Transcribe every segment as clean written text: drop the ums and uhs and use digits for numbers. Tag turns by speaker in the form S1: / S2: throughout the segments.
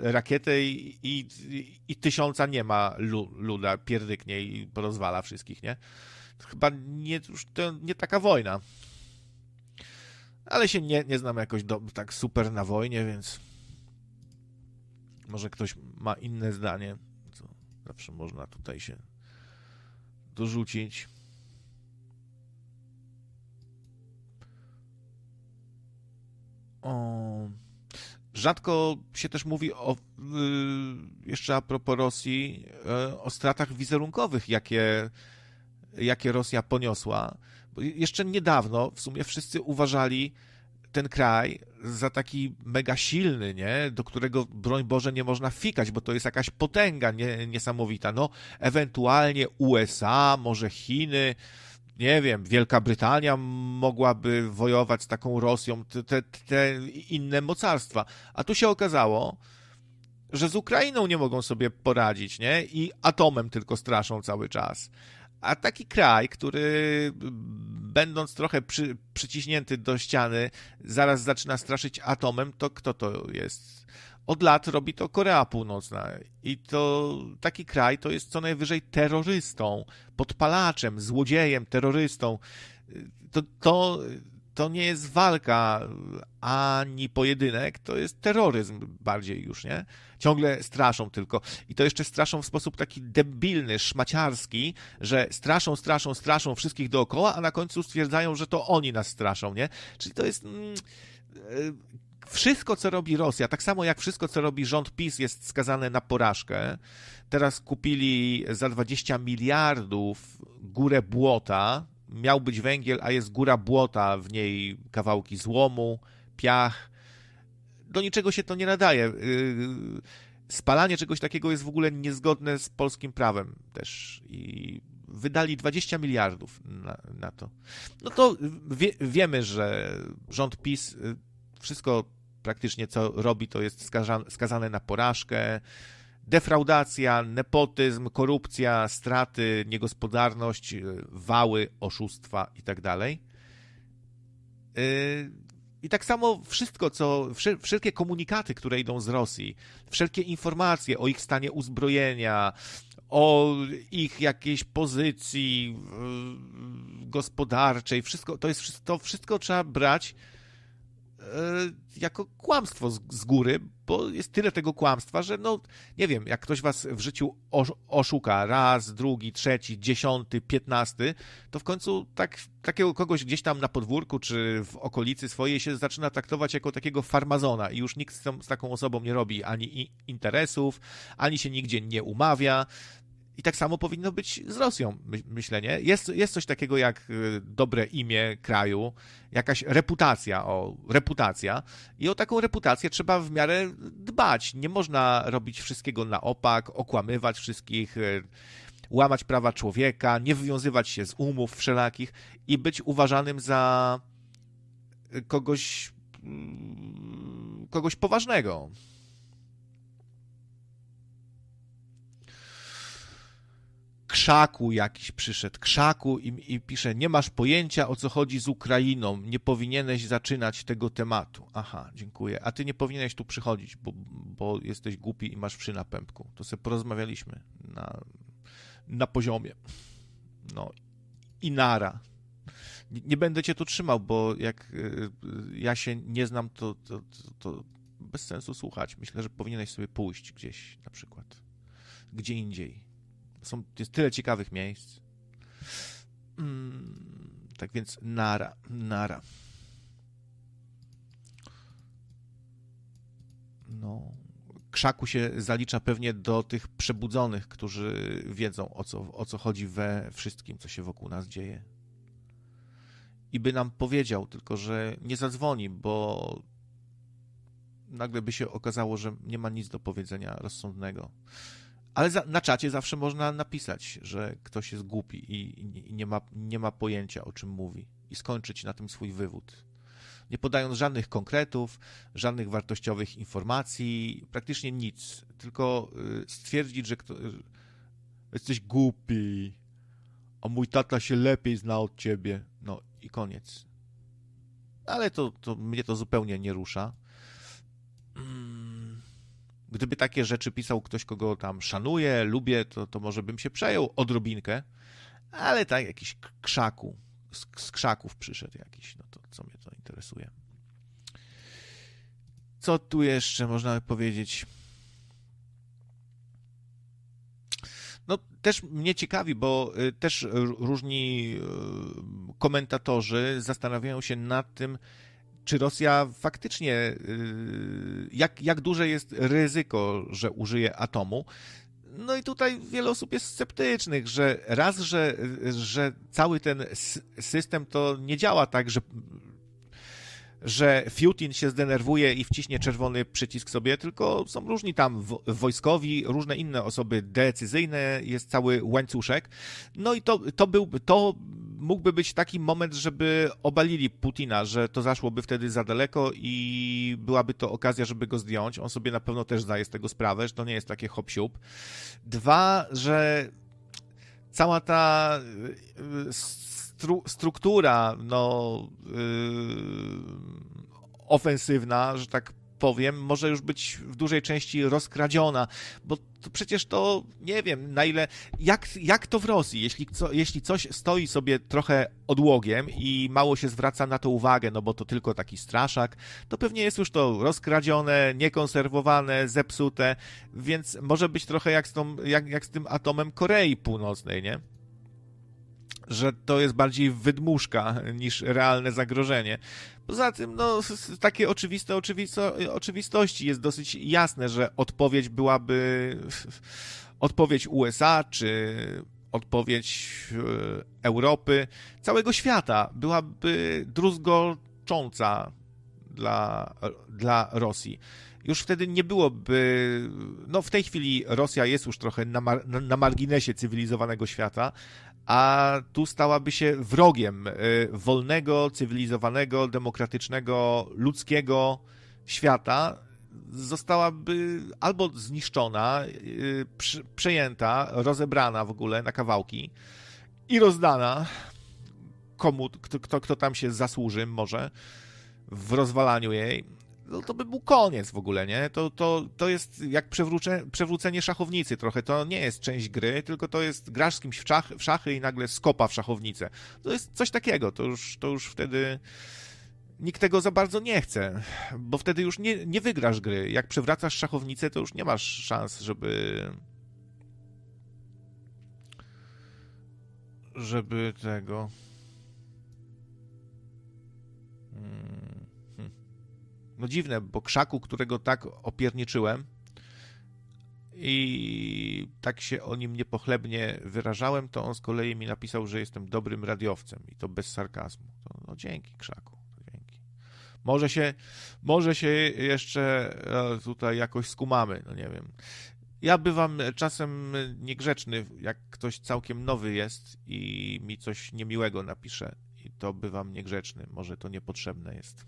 S1: rakietę i 1000 nie ma luda, pierdyknie i porozwala wszystkich, nie? To chyba to nie taka wojna. Ale się nie znam jakoś tak super na wojnie, więc może ktoś ma inne zdanie, co zawsze można tutaj się dorzucić. Rzadko się też mówi jeszcze a propos Rosji, o stratach wizerunkowych, jakie Rosja poniosła. Bo jeszcze niedawno w sumie wszyscy uważali ten kraj za taki mega silny, nie? Do którego, broń Boże, nie można fikać, bo to jest jakaś potęga niesamowita. No, ewentualnie USA, może Chiny, nie wiem, Wielka Brytania mogłaby wojować z taką Rosją, te inne mocarstwa. A tu się okazało, że z Ukrainą nie mogą sobie poradzić, nie? I atomem tylko straszą cały czas. A taki kraj, który będąc trochę przyciśnięty do ściany, zaraz zaczyna straszyć atomem, to kto to jest? Od lat robi to Korea Północna i to taki kraj to jest co najwyżej terrorystą, podpalaczem, złodziejem, terrorystą. To nie jest walka ani pojedynek, to jest terroryzm bardziej już, nie? Ciągle straszą tylko. I to jeszcze straszą w sposób taki debilny, szmaciarski, że straszą wszystkich dookoła, a na końcu stwierdzają, że to oni nas straszą, nie? Czyli to jest... Wszystko, co robi Rosja, tak samo jak wszystko, co robi rząd PiS, jest skazane na porażkę. Teraz kupili za 20 miliardów górę błota. Miał być węgiel, a jest góra błota, w niej kawałki złomu, piach. Do niczego się to nie nadaje. Spalanie czegoś takiego jest w ogóle niezgodne z polskim prawem też. I wydali 20 miliardów na to. No to wiemy, że rząd PiS wszystko praktycznie, co robi, to jest skazane na porażkę. Defraudacja, nepotyzm, korupcja, straty, niegospodarność, wały, oszustwa i tak dalej. I tak samo wszystko, wszelkie komunikaty, które idą z Rosji, wszelkie informacje o ich stanie uzbrojenia, o ich jakiejś pozycji gospodarczej, to wszystko trzeba brać jako kłamstwo z góry, bo jest tyle tego kłamstwa, że no, nie wiem, jak ktoś was w życiu oszuka raz, drugi, trzeci, 10, 15, to w końcu takiego kogoś gdzieś tam na podwórku czy w okolicy swojej się zaczyna traktować jako takiego farmazona i już nikt z taką osobą nie robi ani interesów, ani się nigdzie nie umawia. I tak samo powinno być z Rosją, myślę, nie? Jest coś takiego jak dobre imię kraju, jakaś reputacja i o taką reputację trzeba w miarę dbać. Nie można robić wszystkiego na opak, okłamywać wszystkich, łamać prawa człowieka, nie wywiązywać się z umów wszelakich i być uważanym za kogoś poważnego. Krzaku jakiś przyszedł, i pisze, nie masz pojęcia, o co chodzi z Ukrainą, nie powinieneś zaczynać tego tematu. Aha, dziękuję. A ty nie powinieneś tu przychodzić, bo jesteś głupi i masz wszy na pępku. To sobie porozmawialiśmy na poziomie. No i nara. Nie będę cię tu trzymał, bo jak ja się nie znam, to bez sensu słuchać. Myślę, że powinieneś sobie pójść gdzieś na przykład. Gdzie indziej. Jest tyle ciekawych miejsc. Tak więc nara. No. Krzaku się zalicza pewnie do tych przebudzonych, którzy wiedzą, o co chodzi we wszystkim, co się wokół nas dzieje. I by nam powiedział, tylko że nie zadzwoni, bo nagle by się okazało, że nie ma nic do powiedzenia rozsądnego. Ale na czacie zawsze można napisać, że ktoś jest głupi i nie ma pojęcia, o czym mówi i skończyć na tym swój wywód. Nie podając żadnych konkretów, żadnych wartościowych informacji, praktycznie nic, tylko stwierdzić, że jesteś głupi, a mój tata się lepiej zna od ciebie. No i koniec. Ale to mnie to zupełnie nie rusza. Gdyby takie rzeczy pisał ktoś, kogo tam szanuję, lubię, to może bym się przejął odrobinkę, ale tak jakiś z krzaków przyszedł jakiś, no to co mnie to interesuje. Co tu jeszcze można powiedzieć? No też mnie ciekawi, bo też różni komentatorzy zastanawiają się nad tym, czy Rosja faktycznie, jak duże jest ryzyko, że użyje atomu. No i tutaj wiele osób jest sceptycznych, że raz, że cały ten system to nie działa tak, że Fiutin się zdenerwuje i wciśnie czerwony przycisk sobie, tylko są różni tam wojskowi, różne inne osoby decyzyjne, jest cały łańcuszek. No i to mógłby być taki moment, żeby obalili Putina, że to zaszłoby wtedy za daleko i byłaby to okazja, żeby go zdjąć. On sobie na pewno też zdaje z tego sprawę, że to nie jest takie hop-siup. Dwa, że cała ta struktura ofensywna, że tak powiem, może już być w dużej części rozkradziona, bo to przecież to nie wiem, na ile, jak to w Rosji, jeśli coś stoi sobie trochę odłogiem i mało się zwraca na to uwagę, no bo to tylko taki straszak, to pewnie jest już to rozkradzione, niekonserwowane, zepsute, więc może być trochę jak z tym atomem Korei Północnej, nie? Że to jest bardziej wydmuszka niż realne zagrożenie. Poza tym, no, takie oczywistości jest dosyć jasne, że odpowiedź byłaby odpowiedź USA, czy odpowiedź Europy, całego świata byłaby druzgocząca dla Rosji. Już wtedy nie byłoby... No w tej chwili Rosja jest już trochę na marginesie cywilizowanego świata, a tu stałaby się wrogiem wolnego, cywilizowanego, demokratycznego, ludzkiego świata. Zostałaby albo zniszczona, przejęta, rozebrana w ogóle na kawałki i rozdana komu, kto tam się zasłuży może w rozwalaniu jej. No to by był koniec w ogóle, nie? To jest jak przewrócenie szachownicy trochę. To nie jest część gry, tylko to jest grasz z kimś w szachy i nagle skopa w szachownicę. To jest coś takiego. To już wtedy nikt tego za bardzo nie chce, bo wtedy już nie wygrasz gry. Jak przewracasz szachownicę, to już nie masz szans, żeby tego... No dziwne, bo Krzaku, którego tak opierniczyłem i tak się o nim niepochlebnie wyrażałem, to on z kolei mi napisał, że jestem dobrym radiowcem i to bez sarkazmu. No dzięki, Krzaku, dzięki. Może się jeszcze tutaj jakoś skumamy, no nie wiem. Ja bywam czasem niegrzeczny, jak ktoś całkiem nowy jest i mi coś niemiłego napisze i to bywam niegrzeczny. Może to niepotrzebne jest.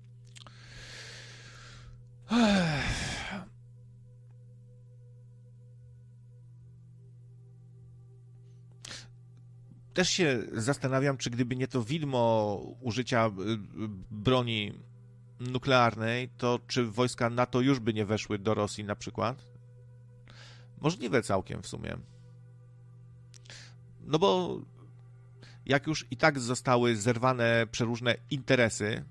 S1: Też się zastanawiam, czy gdyby nie to widmo użycia broni nuklearnej, to czy wojska NATO już by nie weszły do Rosji na przykład? Możliwe całkiem w sumie. No bo jak już i tak zostały zerwane przeróżne interesy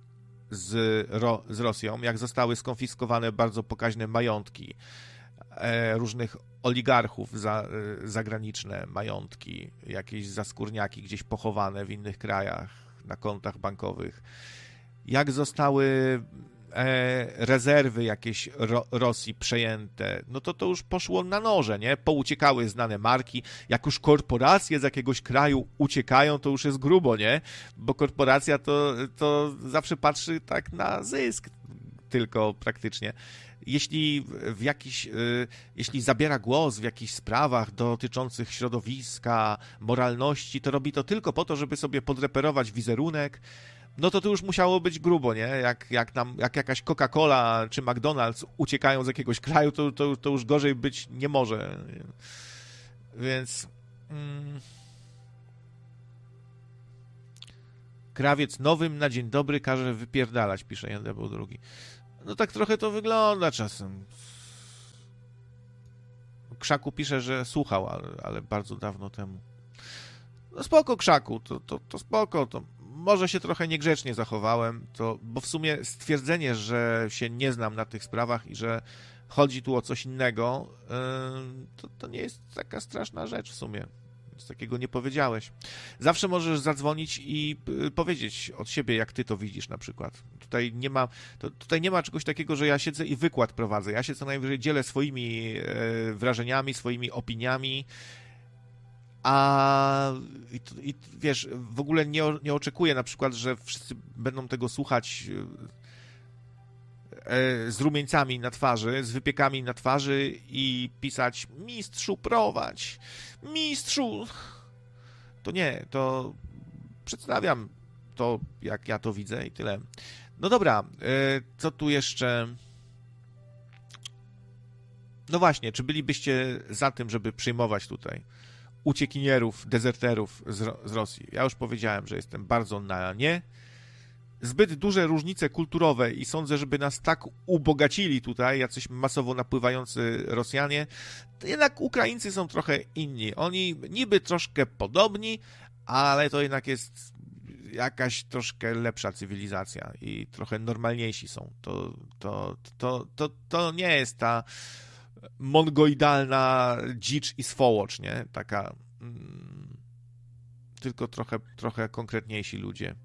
S1: z Rosją, jak zostały skonfiskowane bardzo pokaźne majątki różnych oligarchów zagraniczne majątki, jakieś zaskórniaki gdzieś pochowane w innych krajach na kontach bankowych, jak zostały rezerwy jakieś Rosji przejęte, no to już poszło na noże, nie? Pouciekały znane marki, jak już korporacje z jakiegoś kraju uciekają, to już jest grubo, nie? Bo korporacja to zawsze patrzy tak na zysk tylko praktycznie. Jeśli zabiera głos w jakichś sprawach dotyczących środowiska, moralności, to robi to tylko po to, żeby sobie podreperować wizerunek, no to już musiało być grubo, nie? Jak jakaś Coca-Cola czy McDonald's uciekają z jakiegoś kraju, to już gorzej być nie może. Więc... Krawiec nowym na dzień dobry każe wypierdalać, pisze Jan Diabeł II. No tak trochę to wygląda czasem. Krzaku pisze, że słuchał, ale bardzo dawno temu. No spoko, Krzaku, to spoko, to może się trochę niegrzecznie zachowałem, bo w sumie stwierdzenie, że się nie znam na tych sprawach i że chodzi tu o coś innego, to nie jest taka straszna rzecz w sumie. Nic takiego nie powiedziałeś. Zawsze możesz zadzwonić i powiedzieć od siebie, jak ty to widzisz na przykład. Tutaj nie ma czegoś takiego, że ja siedzę i wykład prowadzę. Ja się co najwyżej dzielę swoimi wrażeniami, swoimi opiniami, i wiesz, w ogóle nie oczekuję na przykład, że wszyscy będą tego słuchać z rumieńcami na twarzy, z wypiekami na twarzy i pisać: mistrzu, prowadź, mistrzu. To nie, to przedstawiam to, jak ja to widzę i tyle. No dobra, co tu jeszcze? No właśnie, czy bylibyście za tym, żeby przyjmować tutaj uciekinierów, dezerterów z Rosji? Ja już powiedziałem, że jestem bardzo na nie. Zbyt duże różnice kulturowe i sądzę, żeby nas tak ubogacili tutaj, jacyś masowo napływający Rosjanie, to jednak Ukraińcy są trochę inni. Oni niby troszkę podobni, ale to jednak jest jakaś troszkę lepsza cywilizacja i trochę normalniejsi są. To nie jest ta mongoidalna dzicz i swołocz, nie? Taka tylko trochę konkretniejsi ludzie.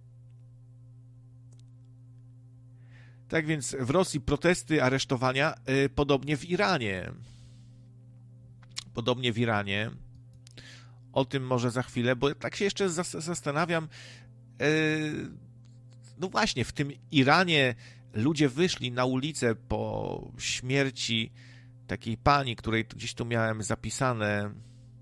S1: Tak więc w Rosji protesty, aresztowania, podobnie w Iranie. Podobnie w Iranie. O tym może za chwilę, bo tak się jeszcze zastanawiam. No właśnie, w tym Iranie ludzie wyszli na ulicę po śmierci takiej pani, której gdzieś tu miałem zapisane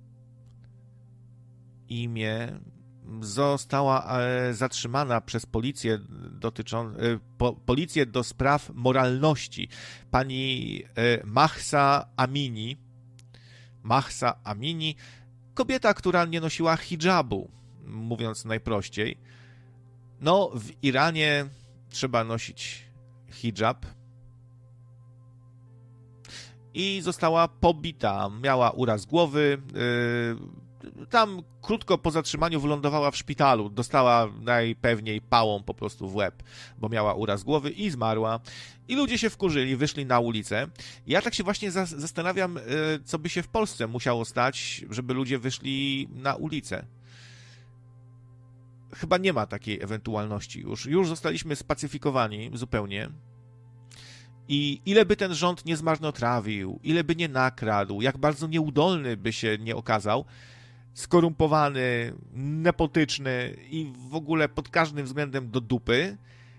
S1: imię. Została zatrzymana przez policję policję do spraw moralności. Pani Mahsa Amini. Mahsa Amini, kobieta, która nie nosiła hijabu, mówiąc najprościej. No, w Iranie trzeba nosić hijab. I została pobita. Miała uraz głowy. Tam krótko po zatrzymaniu wylądowała w szpitalu. Dostała najpewniej pałą po prostu w łeb, bo miała uraz głowy i zmarła. I ludzie się wkurzyli, wyszli na ulicę. Ja tak się właśnie zastanawiam, co by się w Polsce musiało stać, żeby ludzie wyszli na ulicę. Chyba nie ma takiej ewentualności już. Już zostaliśmy spacyfikowani zupełnie. I ile by ten rząd nie zmarnotrawił, ile by nie nakradł, jak bardzo nieudolny by się nie okazał, skorumpowany, nepotyczny i w ogóle pod każdym względem do dupy,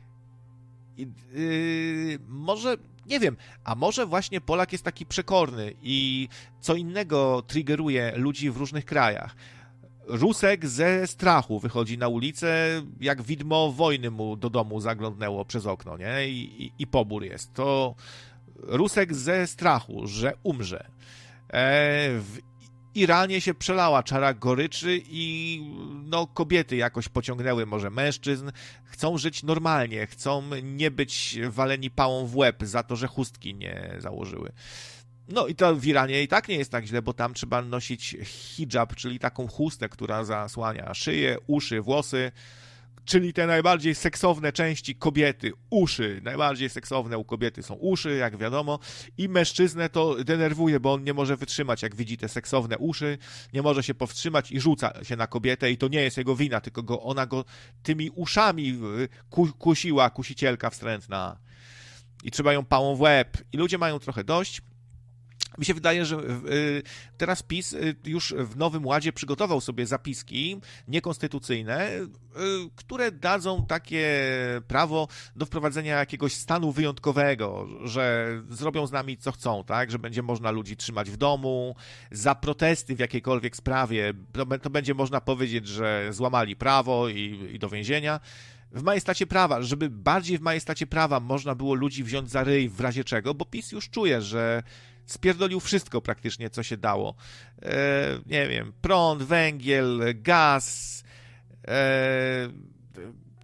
S1: może, nie wiem, a może właśnie Polak jest taki przekorny i co innego triggeruje ludzi w różnych krajach. Rusek ze strachu wychodzi na ulicę, jak widmo wojny mu do domu zaglądnęło przez okno, nie? I pobór jest. To Rusek ze strachu, że umrze. W Iranie się przelała czara goryczy i no, kobiety jakoś pociągnęły może mężczyzn, chcą żyć normalnie, chcą nie być waleni pałą w łeb za to, że chustki nie założyły. No i to w Iranie i tak nie jest tak źle, bo tam trzeba nosić hijab, czyli taką chustę, która zasłania szyję, uszy, włosy, czyli te najbardziej seksowne części kobiety, uszy. Najbardziej seksowne u kobiety są uszy, jak wiadomo, i mężczyznę to denerwuje, bo on nie może wytrzymać, jak widzi te seksowne uszy, nie może się powstrzymać i rzuca się na kobietę i to nie jest jego wina, tylko ona go tymi uszami kusiła, kusicielka wstrętna. I trzeba ją pałą w łeb. I ludzie mają trochę dość. Mi się wydaje, że teraz PiS już w Nowym Ładzie przygotował sobie zapiski niekonstytucyjne, które dadzą takie prawo do wprowadzenia jakiegoś stanu wyjątkowego, że zrobią z nami co chcą, tak? Że będzie można ludzi trzymać w domu, za protesty w jakiejkolwiek sprawie, to będzie można powiedzieć, że złamali prawo i do więzienia. W majestacie prawa, żeby bardziej w majestacie prawa można było ludzi wziąć za ryj w razie czego, bo PiS już czuje, że spierdolił wszystko praktycznie, co się dało. Nie wiem, prąd, węgiel, gaz,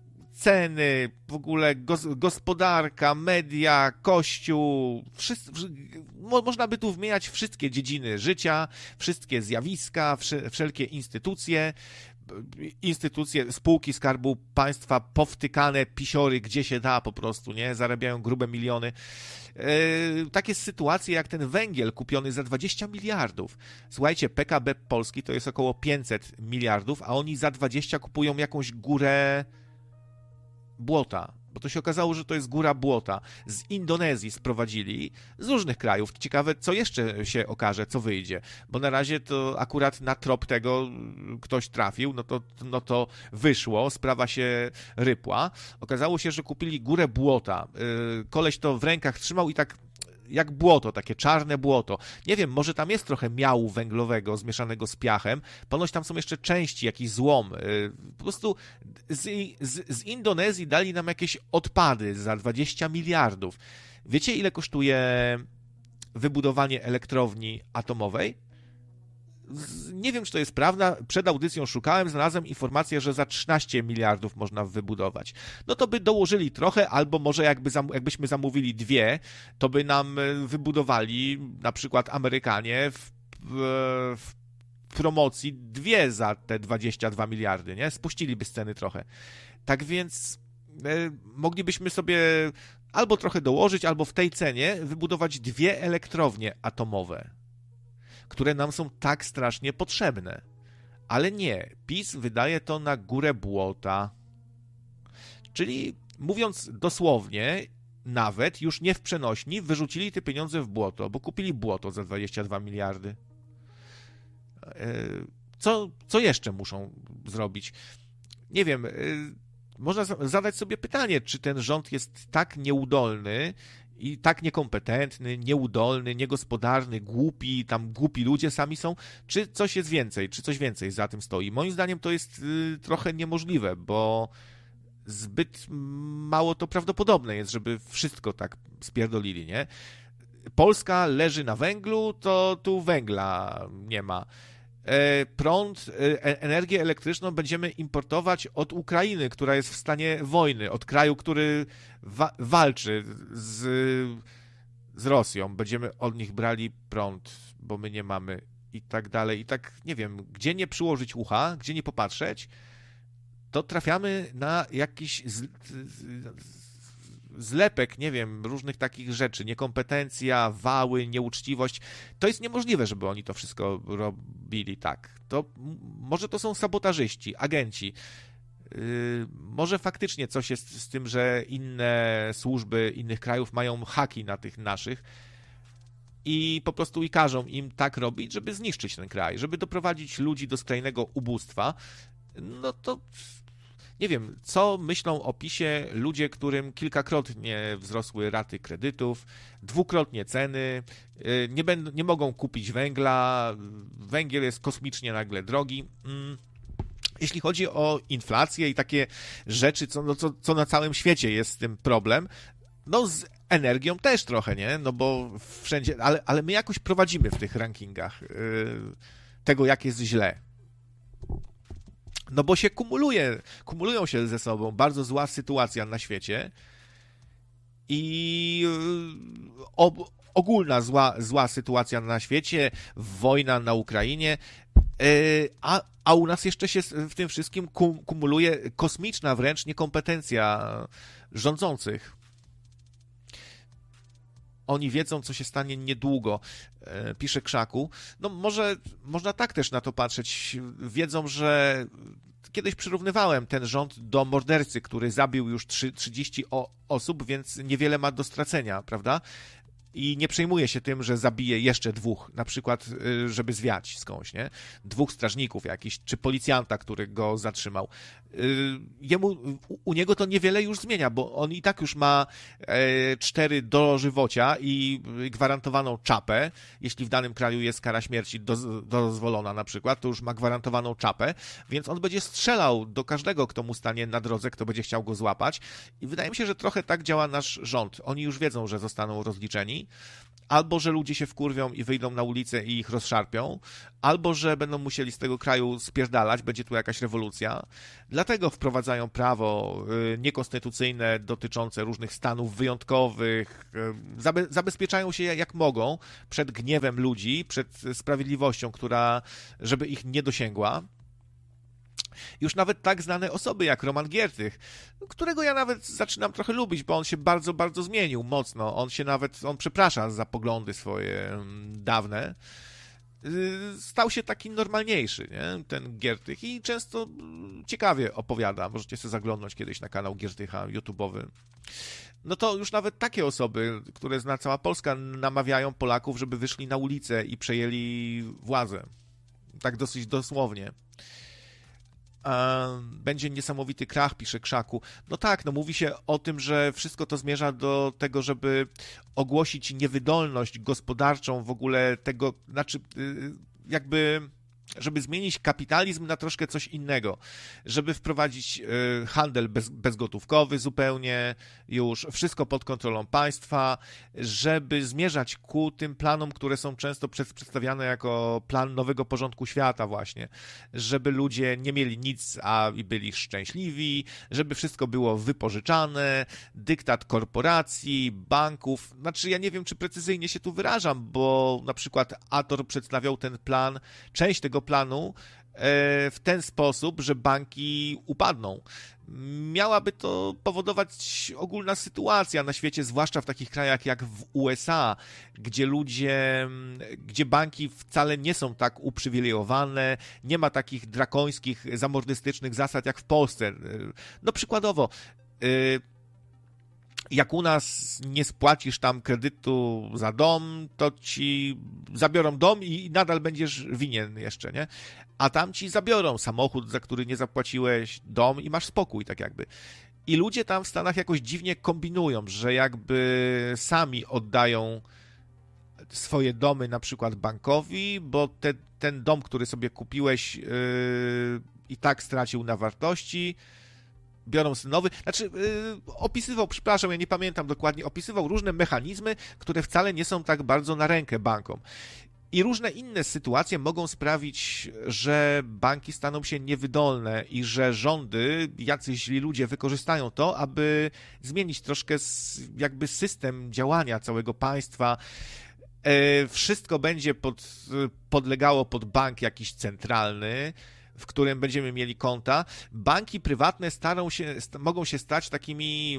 S1: ceny, w ogóle gospodarka, media, kościół, można by tu wymieniać wszystkie dziedziny życia, wszystkie zjawiska, wszelkie instytucje, spółki Skarbu Państwa powtykane, pisiory, gdzie się da po prostu, nie? Zarabiają grube miliony. Takie sytuacje jak ten węgiel kupiony za 20 miliardów. Słuchajcie, PKB Polski to jest około 500 miliardów, a oni za 20 kupują jakąś górę błota. Bo to się okazało, że to jest góra błota. Z Indonezji sprowadzili, z różnych krajów. Ciekawe, co jeszcze się okaże, co wyjdzie. Bo na razie to akurat na trop tego ktoś trafił, no to wyszło, sprawa się rypła. Okazało się, że kupili górę błota. Koleś to w rękach trzymał i tak jak błoto, takie czarne błoto. Nie wiem, może tam jest trochę miału węglowego zmieszanego z piachem. Ponoć tam są jeszcze części, jakiś złom. Po prostu z Indonezji dali nam jakieś odpady za 20 miliardów. Wiecie, ile kosztuje wybudowanie elektrowni atomowej? Nie wiem, czy to jest prawda. Przed audycją szukałem, znalazłem informację, że za 13 miliardów można wybudować. No to by dołożyli trochę, albo może jakbyśmy zamówili dwie, to by nam wybudowali, na przykład Amerykanie, w promocji dwie za te 22 miliardy, nie? Spuściliby z ceny trochę. Tak więc moglibyśmy sobie albo trochę dołożyć, albo w tej cenie wybudować dwie elektrownie atomowe, które nam są tak strasznie potrzebne. Ale nie, PiS wydaje to na górę błota. Czyli, mówiąc dosłownie, nawet już nie w przenośni, wyrzucili te pieniądze w błoto, bo kupili błoto za 22 miliardy. Co jeszcze muszą zrobić? Nie wiem, można zadać sobie pytanie, czy ten rząd jest tak nieudolny i tak niekompetentny, nieudolny, niegospodarny, głupi, tam głupi ludzie sami są, czy coś jest więcej, czy coś więcej za tym stoi. Moim zdaniem to jest trochę niemożliwe, bo zbyt mało to prawdopodobne jest, żeby wszystko tak spierdolili, nie? Polska leży na węglu, to tu węgla nie ma. Prąd, energię elektryczną będziemy importować od Ukrainy, która jest w stanie wojny, od kraju, który walczy z Rosją. Będziemy od nich brali prąd, bo my nie mamy i tak dalej. I tak, nie wiem, gdzie nie przyłożyć ucha, gdzie nie popatrzeć, to trafiamy na jakiś zlepek, nie wiem, różnych takich rzeczy, niekompetencja, wały, nieuczciwość. To jest niemożliwe, żeby oni to wszystko robili tak. Może to są sabotażyści, agenci. Może faktycznie coś jest z tym, że inne służby innych krajów mają haki na tych naszych i po prostu i każą im tak robić, żeby zniszczyć ten kraj, żeby doprowadzić ludzi do skrajnego ubóstwa. No to nie wiem, co myślą o PiS-ie ludzie, którym kilkakrotnie wzrosły raty kredytów, dwukrotnie ceny, nie mogą kupić węgla, węgiel jest kosmicznie nagle drogi. Jeśli chodzi o inflację i takie rzeczy, co na całym świecie jest z tym problem, no z energią też trochę, nie? No bo wszędzie, ale my jakoś prowadzimy w tych rankingach tego, jak jest źle. No bo się kumulują się ze sobą bardzo zła sytuacja na świecie i ogólna zła sytuacja na świecie, wojna na Ukrainie, a u nas jeszcze się w tym wszystkim kumuluje kosmiczna wręcz niekompetencja rządzących. Oni wiedzą, co się stanie niedługo, pisze Krzaku. No może można tak też na to patrzeć. Wiedzą, że kiedyś przyrównywałem ten rząd do mordercy, który zabił już 30 osób, więc niewiele ma do stracenia, prawda? I nie przejmuje się tym, że zabije jeszcze dwóch, na przykład, żeby zwiać skądś, nie? Dwóch strażników jakiś, czy policjanta, który go zatrzymał. U niego to niewiele już zmienia, bo on i tak już ma 4 dożywocia i gwarantowaną czapę. Jeśli w danym kraju jest kara śmierci dozwolona na przykład, to już ma gwarantowaną czapę, więc on będzie strzelał do każdego, kto mu stanie na drodze, kto będzie chciał go złapać. I wydaje mi się, że trochę tak działa nasz rząd. Oni już wiedzą, że zostaną rozliczeni, Albo, że ludzie się wkurwią i wyjdą na ulicę i ich rozszarpią, albo, że będą musieli z tego kraju spierdalać, będzie tu jakaś rewolucja. Dlatego wprowadzają prawo niekonstytucyjne dotyczące różnych stanów wyjątkowych, zabezpieczają się jak mogą przed gniewem ludzi, przed sprawiedliwością, żeby ich nie dosięgła. Już nawet tak znane osoby jak Roman Giertych, którego ja nawet zaczynam trochę lubić, bo on się bardzo, bardzo zmienił mocno. On przeprasza za poglądy swoje dawne. Stał się taki normalniejszy, nie? Ten Giertych, i często ciekawie opowiada. Możecie sobie zaglądnąć kiedyś na kanał Giertycha YouTube'owy. No to już nawet takie osoby, które zna cała Polska, namawiają Polaków, żeby wyszli na ulicę i przejęli władzę. Tak dosyć dosłownie. Będzie niesamowity krach, pisze Krzaku. No tak, no mówi się o tym, że wszystko to zmierza do tego, żeby ogłosić niewydolność gospodarczą w ogóle tego, znaczy jakby, żeby zmienić kapitalizm na troszkę coś innego, żeby wprowadzić handel bezgotówkowy zupełnie, już wszystko pod kontrolą państwa, żeby zmierzać ku tym planom, które są często przedstawiane jako plan nowego porządku świata właśnie, żeby ludzie nie mieli nic, a i byli szczęśliwi, żeby wszystko było wypożyczane, dyktat korporacji, banków. Znaczy ja nie wiem, czy precyzyjnie się tu wyrażam, bo na przykład Ator przedstawiał ten plan, część tego planu w ten sposób, że banki upadną. Miałaby to powodować ogólna sytuacja na świecie, zwłaszcza w takich krajach jak w USA, gdzie banki wcale nie są tak uprzywilejowane, nie ma takich drakońskich, zamordystycznych zasad jak w Polsce. No przykładowo, jak u nas nie spłacisz tam kredytu za dom, to ci zabiorą dom i nadal będziesz winien jeszcze, nie? A tam ci zabiorą samochód, za który nie zapłaciłeś, dom i masz spokój, tak jakby. I ludzie tam w Stanach jakoś dziwnie kombinują, że jakby sami oddają swoje domy na przykład bankowi, bo ten dom, który sobie kupiłeś, i tak stracił na wartości, biorą nowy, opisywał, przepraszam, ja nie pamiętam dokładnie, opisywał różne mechanizmy, które wcale nie są tak bardzo na rękę bankom. I różne inne sytuacje mogą sprawić, że banki staną się niewydolne i że rządy, jacyś źli ludzie wykorzystają to, aby zmienić troszkę jakby system działania całego państwa. Wszystko będzie podlegało pod bank jakiś centralny, w którym będziemy mieli konta. Banki prywatne mogą się stać takimi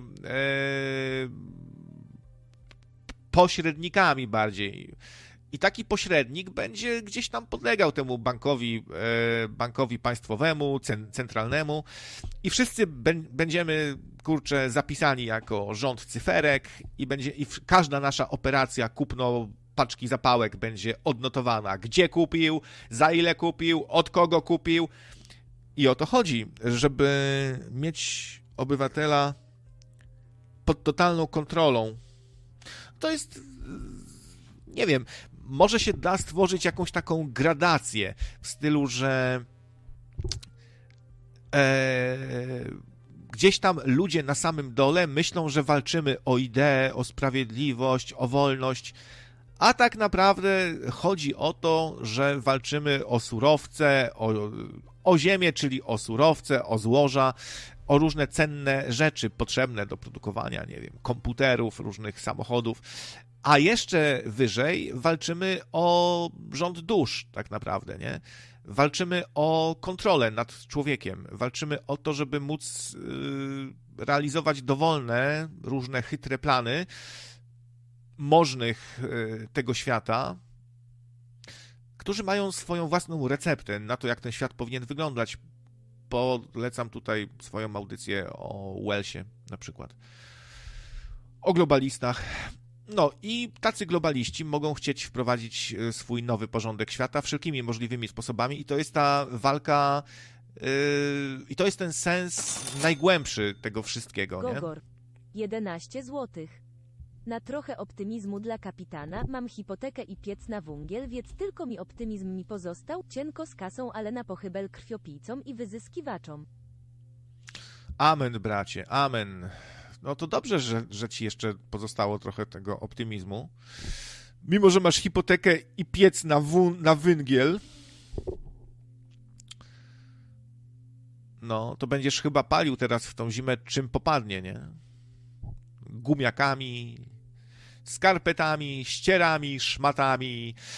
S1: pośrednikami bardziej. I taki pośrednik będzie gdzieś tam podlegał temu bankowi państwowemu, centralnemu, i wszyscy będziemy, kurczę, zapisani jako rząd cyferek i każda nasza operacja kupno paczki zapałek będzie odnotowana. Gdzie kupił, za ile kupił, od kogo kupił. I o to chodzi, żeby mieć obywatela pod totalną kontrolą. To jest, nie wiem, może się da stworzyć jakąś taką gradację w stylu, że gdzieś tam ludzie na samym dole myślą, że walczymy o ideę, o sprawiedliwość, o wolność, a tak naprawdę chodzi o to, że walczymy o surowce, o ziemię, czyli o surowce, o złoża, o różne cenne rzeczy potrzebne do produkowania, nie wiem, komputerów, różnych samochodów, a jeszcze wyżej walczymy o rząd dusz, tak naprawdę, nie? Walczymy o kontrolę nad człowiekiem, walczymy o to, żeby móc realizować dowolne, różne chytre plany możnych tego świata, którzy mają swoją własną receptę na to, jak ten świat powinien wyglądać. Polecam tutaj swoją audycję o Wellsie na przykład. O globalistach. No i tacy globaliści mogą chcieć wprowadzić swój nowy porządek świata wszelkimi możliwymi sposobami i to jest ta walka i to jest ten sens najgłębszy tego wszystkiego.
S2: Gogor. 11 złotych. Na trochę optymizmu dla kapitana, mam hipotekę i piec na węgiel, więc tylko mi optymizm mi pozostał, cienko z kasą, ale na pochybel krwiopijcom i wyzyskiwaczom.
S1: Amen, bracie, amen. No to dobrze, że ci jeszcze pozostało trochę tego optymizmu, mimo że masz hipotekę i piec na węgiel, no, to będziesz chyba palił teraz w tą zimę czym popadnie, nie? Gumiakami, skarpetami, ścierami, szmatami,